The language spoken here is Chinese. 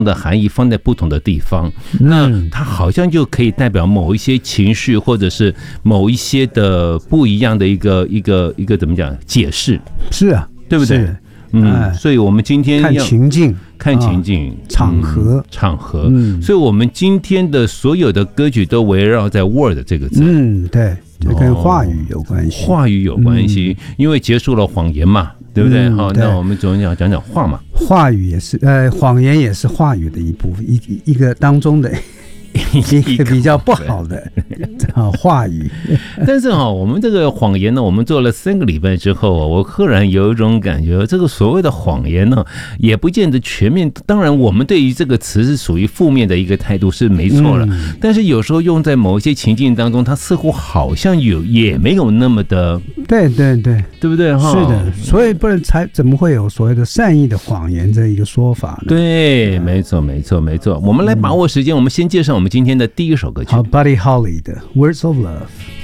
的含义放在不同的地方，那它好像就可以代表某一些情绪，或者是某一些的不一样的一个怎么讲解释？ 是啊， 对不对？所以我们今天看情境。场合， 所以我们今天的所有的歌曲都围绕在 word 这个字， 对，这跟话语有关系， 因为结束了谎言嘛，对不对？好，那我们总要讲讲话嘛， 话语也是，谎言也是话语的一部分，一个当中的。一个比较不好的话语， 但是我们这个谎言呢，我们做了3个礼拜之后，我忽然有一种感觉，这个所谓的谎言呢，也不见得全面。当然，我们对于这个词是属于负面的一个态度是没错了，但是有时候用在某一些情境当中，它似乎好像也没有那么的， 对不对？ 是的，所以不然怎么会有所谓的善意的谎言这一个说法呢？ 对，没错。我们来把握时间，我们先介绍我们今天的第一首歌曲， 好 ，Buddy Holly 的《Words of Love》。